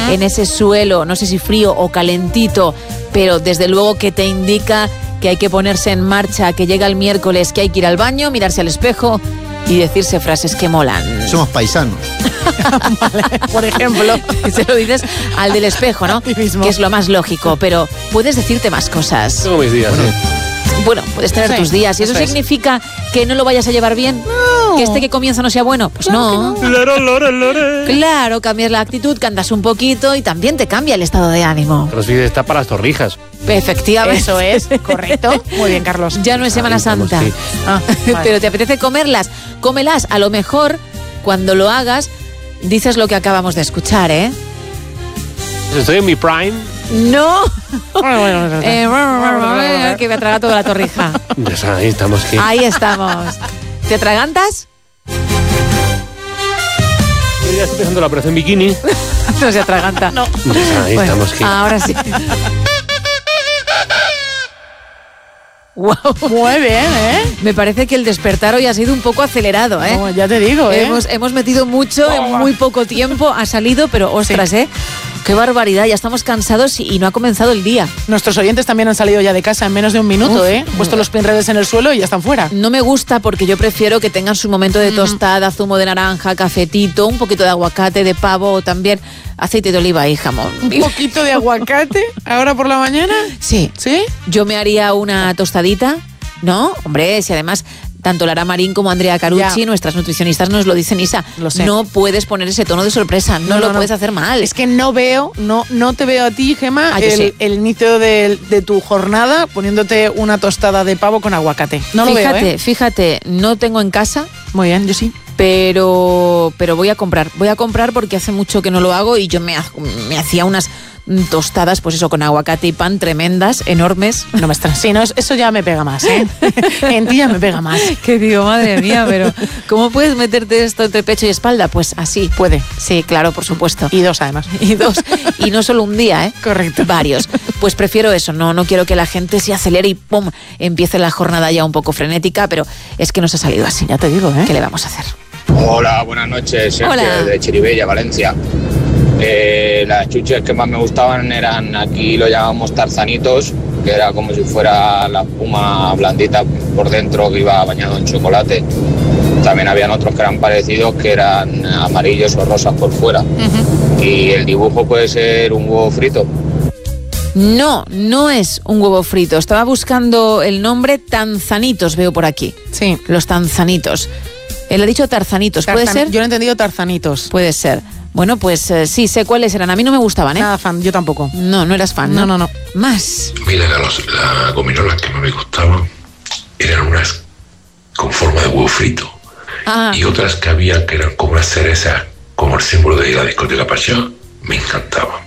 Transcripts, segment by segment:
en ese suelo, no sé si frío o calentito, pero desde luego que te indica que hay que ponerse en marcha, que llega el miércoles, que hay que ir al baño, mirarse al espejo y decirse frases que molan. Somos paisanos. Vale, por ejemplo, se lo dices al del espejo, ¿no? Que es lo más lógico, pero puedes decirte más cosas. Tengo mis días, Bueno, puedes tener tus días. ¿Y eso significa que no lo vayas a llevar bien? No. ¿Que este que comienza no sea bueno? Pues no. Claro, cambias la actitud, cantas un poquito y también te cambia el estado de ánimo. CrossFit está para las torrijas. Efectivamente. Eso es, correcto. Muy bien, Carlos. Ya no es Semana Santa. Sí. Vale. Pero te apetece comerlas. Cómelas. A lo mejor, cuando lo hagas, dices lo que acabamos de escuchar, ¿eh? Estoy en mi prime. No. Bueno. Que me atraga toda la torrija. Ahí estamos. Ahí estamos. ¿Te atragantas? Yo ya estoy empezando la operación bikini. No se atraganta. No. Ahí estamos. Ahora sí. Wow. Muy bien, ¿eh? Me parece que el despertar hoy ha sido un poco acelerado, ¿eh? No, ya te digo, ¿eh? Hemos metido mucho en muy poco tiempo. Ha salido, pero ostras, ¿eh? Qué barbaridad, ya estamos cansados y no ha comenzado el día. Nuestros oyentes también han salido ya de casa en menos de un minuto, ¿eh? Han puesto los pinredes en el suelo y ya están fuera. No me gusta porque yo prefiero que tengan su momento de tostada, zumo de naranja, cafetito, un poquito de aguacate, de pavo o también aceite de oliva y jamón. ¿Un poquito de aguacate ahora por la mañana? Sí. ¿Sí? Yo me haría una tostadita, ¿no? Hombre, si además tanto Lara Marín como Andrea Carucci, nuestras nutricionistas, nos lo dicen, Isa. Lo sé. No puedes poner ese tono de sorpresa, no lo puedes hacer mal. Es que no te veo a ti, Gemma, sí. el inicio de tu jornada poniéndote una tostada de pavo con aguacate. No lo veo, ¿eh? Fíjate, no tengo en casa. Muy bien, yo sí. Pero voy a comprar. Voy a comprar porque hace mucho que no lo hago y yo me hacía unas tostadas, pues eso, con aguacate y pan tremendas, enormes. No me estás. Sí, no, eso ya me pega más, ¿eh? En ti ya me pega más. Que digo, madre mía, pero ¿cómo puedes meterte esto entre pecho y espalda? Pues así. Puede. Sí, claro, por supuesto. Y dos, además. Y dos. Y no solo un día, ¿eh? Correcto. Varios. Pues prefiero eso. No quiero que la gente se acelere y ¡pum! Empiece la jornada ya un poco frenética, pero es que nos ha salido así. Ya te digo, ¿eh? ¿Qué le vamos a hacer? Hola, buenas noches, Sergio, Hola. de Chiribella, Valencia. Las chuches que más me gustaban eran, aquí lo llamamos tarzanitos, que era como si fuera la espuma blandita por dentro que iba bañado en chocolate. También habían otros que eran parecidos, que eran amarillos o rosas por fuera. Y el dibujo puede ser un huevo frito. No es un huevo frito. Estaba buscando el nombre tanzanitos, veo por aquí. Sí. Los tanzanitos. Él ha dicho tarzanitos, ¿puede ser? Yo lo he entendido tarzanitos. Puede ser. Bueno, pues sí, sé cuáles eran. A mí no me gustaban, ¿eh? Nada fan, yo tampoco. No eras fan, ¿no? No. Más. Mira, las gominolas que más me gustaban eran unas con forma de huevo frito. Ah. Y otras que había que eran como unas cerezas, como el símbolo de la discoteca Pachá, me encantaban.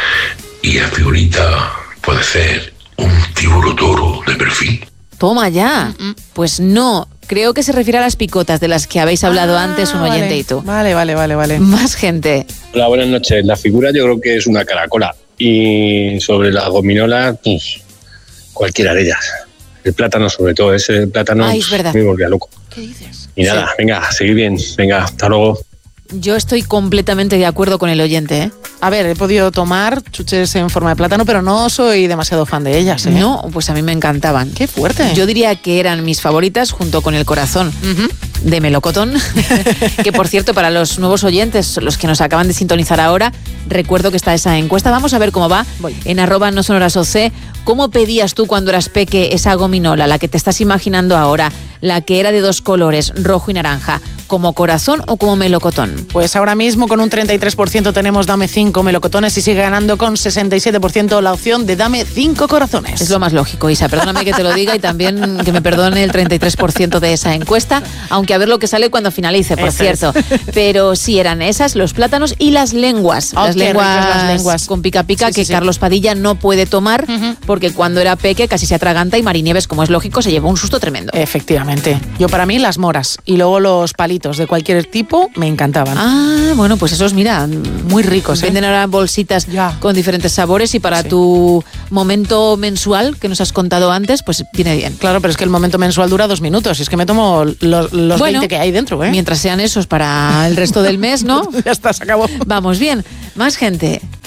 Y la figurita puede ser un tiburón toro de perfil. Toma ya. Pues no, creo que se refiere a las picotas de las que habéis hablado antes un oyente y tú. Vale. Más gente. Hola, buenas noches. La figura yo creo que es una caracola. Y sobre las gominolas, pues, cualquiera de ellas. El plátano sobre todo, ese plátano Ay, es verdad. me volvía loco. ¿Qué dices? Y nada, venga, seguid bien. Venga, hasta luego. Yo estoy completamente de acuerdo con el oyente, ¿eh? A ver, he podido tomar chuches en forma de plátano, pero no soy demasiado fan de ellas, ¿eh? No, pues a mí me encantaban. Qué fuerte. Yo diría que eran mis favoritas junto con el corazón de melocotón. Que por cierto, para los nuevos oyentes, los que nos acaban de sintonizar ahora, recuerdo que está esa encuesta. Vamos a ver cómo va. Voy. En @nosonorasoc. ¿Cómo pedías tú cuando eras peque esa gominola, la que te estás imaginando ahora, la que era de dos colores, rojo y naranja? ¿Como corazón o como melocotón? Pues ahora mismo con un 33% tenemos dame 5 melocotones y sigue ganando con 67% la opción de dame 5 corazones. Es lo más lógico, Isa. Perdóname que te lo diga y también que me perdone el 33% de esa encuesta, aunque a ver lo que sale cuando finalice, por Eso cierto. Pero sí, eran esas, los plátanos y las lenguas. Oh, las qué ricas lenguas las lenguas. con pica pica Sí, que sí. Carlos Padilla no puede tomar porque cuando era peque casi se atraganta y Marinieves, como es lógico, se llevó un susto tremendo. Efectivamente. Yo para mí las moras y luego los palitos de cualquier tipo me encantaban. Ah, bueno, pues esos, mira, Muy ricos, ¿eh? venden ahora bolsitas Ya. con diferentes sabores y para Sí. tu momento mensual que nos has contado antes, pues viene bien. Claro, pero es que el momento mensual dura 2 minutos. Y es que me tomo los Bueno, 20 que hay dentro, ¿eh? Mientras sean esos para el resto del mes, ¿no? Ya está, se acabó. Vamos bien. Más gente.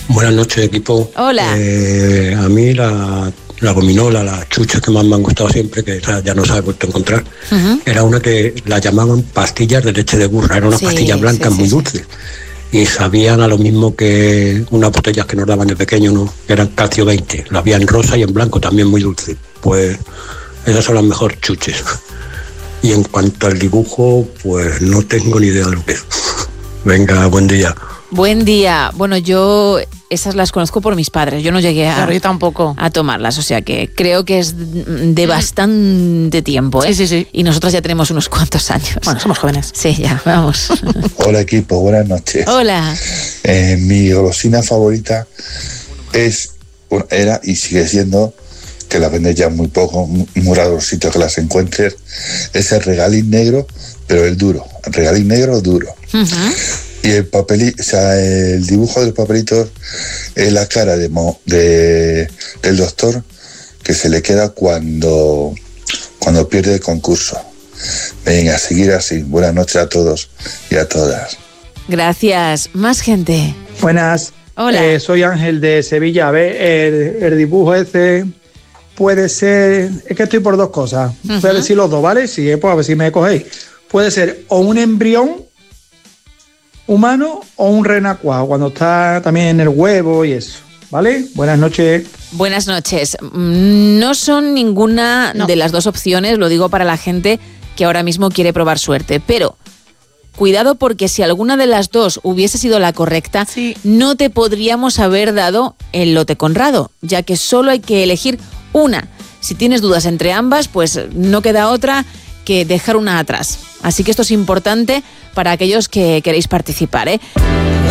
Buenas noches, equipo. Hola. A mí la gominola, las chuches que más me han gustado siempre, que ya no se ha vuelto a encontrar, era una que la llamaban pastillas de leche de burra. Eran unas pastillas blancas muy dulces. Y sabían a lo mismo que unas botellas que nos daban de pequeño, ¿no? Eran Calcio 20. Las había en rosa y en blanco, también muy dulces. Pues esas son las mejores chuches. Y en cuanto al dibujo, pues no tengo ni idea de lo que es. Venga, buen día. Buen día. Bueno, yo esas las conozco por mis padres. Yo no llegué yo tampoco a tomarlas, o sea que creo que es de bastante tiempo, ¿eh? Sí. Y nosotras ya tenemos unos cuantos años. Bueno, somos jóvenes. Sí, ya, vamos. Hola, equipo, buenas noches. Hola. Mi golosina favorita era y sigue siendo, que la venden ya muy poco, muy raro los sitios que las encuentres, es el regalín negro, pero el duro. El regalín negro duro. Y el el dibujo del papelito es la cara del doctor que se le queda cuando pierde el concurso. Venga, a seguir así. Buenas noches a todos y a todas. Gracias. Más gente. Buenas. Hola. Soy Ángel de Sevilla. A ver, el dibujo ese puede ser... Es que estoy por dos cosas. Voy a decir los dos, ¿vale? Sí, pues a ver si me cogéis. Puede ser o un embrión humano o un renacuajo, cuando está también en el huevo y eso, ¿vale? Buenas noches. Buenas noches. No son ninguna de las dos opciones, lo digo para la gente que ahora mismo quiere probar suerte, pero cuidado porque si alguna de las dos hubiese sido la correcta, no te podríamos haber dado el lote Conrado, ya que solo hay que elegir una. Si tienes dudas entre ambas, pues no queda otra que dejar una atrás. Así que esto es importante para aquellos que queréis participar, ¿eh?